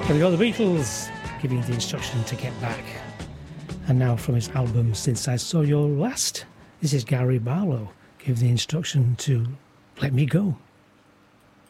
Here we go, the Beatles, giving the instruction to get back. And now from his album Since I Saw You Last, this is Gary Barlow, giving the instruction to let me go.